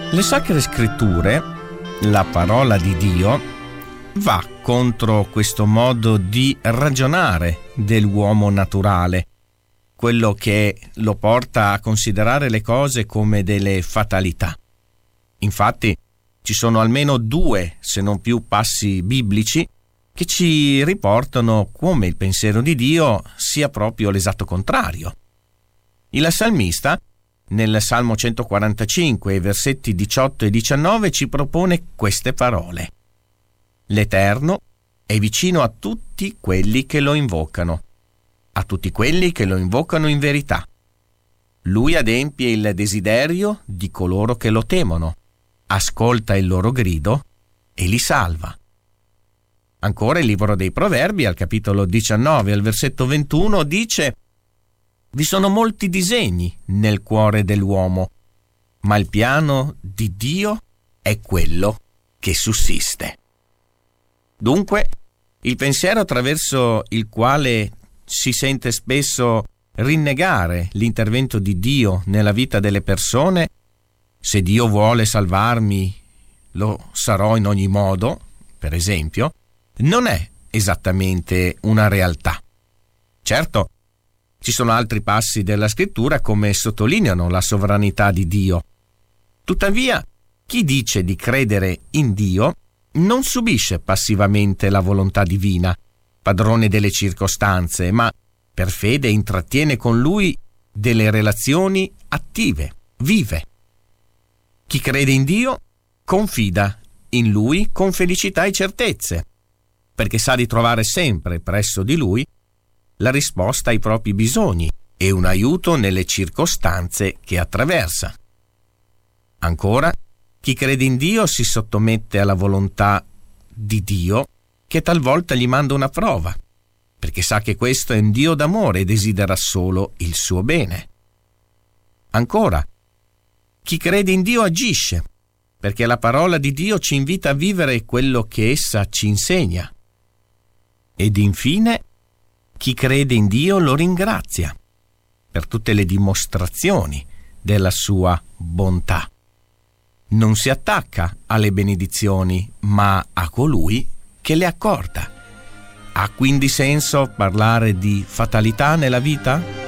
Le Sacre Scritture, la parola di Dio, va contro questo modo di ragionare dell'uomo naturale, quello che lo porta a considerare le cose come delle fatalità. Infatti, ci sono almeno 2, se non più, passi biblici che ci riportano come il pensiero di Dio sia proprio l'esatto contrario. Il salmista, nel Salmo 145, versetti 18 e 19, ci propone queste parole: «L'Eterno è vicino a tutti quelli che lo invocano, a tutti quelli che lo invocano in verità. Lui adempie il desiderio di coloro che lo temono, ascolta il loro grido e li salva». Ancora il libro dei Proverbi, al capitolo 19, al versetto 21, dice: «Vi sono molti disegni nel cuore dell'uomo, ma il piano di Dio è quello che sussiste». Dunque, il pensiero attraverso il quale si sente spesso rinnegare l'intervento di Dio nella vita delle persone, se Dio vuole salvarmi, lo sarò in ogni modo, per esempio, non è esattamente una realtà. Certo, ci sono altri passi della Scrittura come sottolineano la sovranità di Dio. Tuttavia, chi dice di credere in Dio non subisce passivamente la volontà divina, padrone delle circostanze, ma per fede intrattiene con Lui delle relazioni attive, vive. Chi crede in Dio confida in Lui con felicità e certezze, perché sa di trovare sempre presso di Lui la risposta ai propri bisogni e un aiuto nelle circostanze che attraversa. Ancora, chi crede in Dio si sottomette alla volontà di Dio, che talvolta gli manda una prova, perché sa che questo è un Dio d'amore e desidera solo il suo bene. Ancora, chi crede in Dio agisce, perché la parola di Dio ci invita a vivere quello che essa ci insegna. Ed infine, chi crede in Dio lo ringrazia per tutte le dimostrazioni della sua bontà. Non si attacca alle benedizioni, ma a colui che le accorda. Ha quindi senso parlare di fatalità nella vita?